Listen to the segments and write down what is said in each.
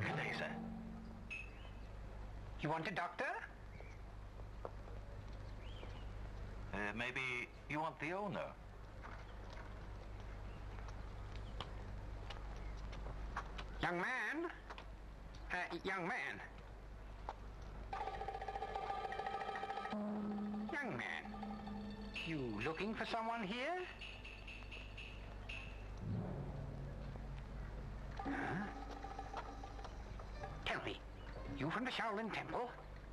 Good day, sir. You want a doctor? Maybe you want the owner. Young man? Young man. Young man. You looking for someone here? Huh? Tell me, you from the Shaolin Temple?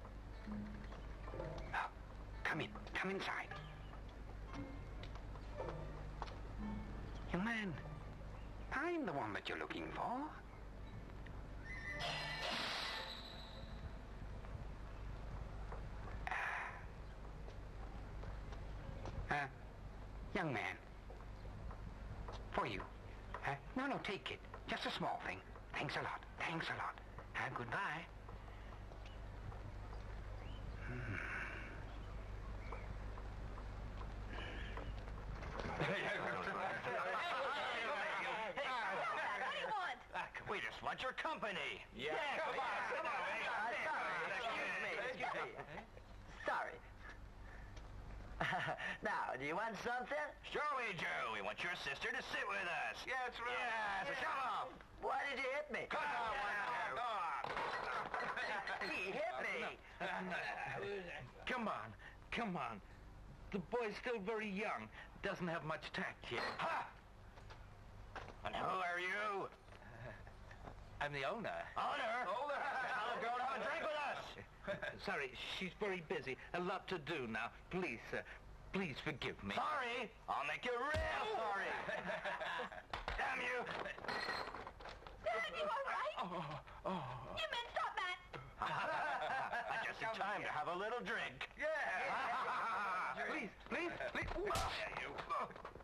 Oh, come in. Come inside. Young man, I'm the one that you're looking for. Young man. For you. No, take it. Just a small thing. Thanks a lot. Thanks a lot. Goodbye. We just want your company. Yeah, come on. Excuse me. Sorry. Now, do you want something? Sure we do. We want your sister to sit with us. Yeah, that's right. Yeah, so shut up. Why did you hit me? Come on. He hit me. Come on. The boy's still very young. Doesn't have much tact yet. Ha! And who are you? I'm the owner. Owner? Tell the girl to have a drink with us. Sorry, she's very busy. A lot to do now. Please, sir. Please forgive me. Sorry? I'll make you real sorry. Damn you. Dad, you all right? Oh. You men stop that. I just in time to have a little drink. Please. Oh, yeah, you.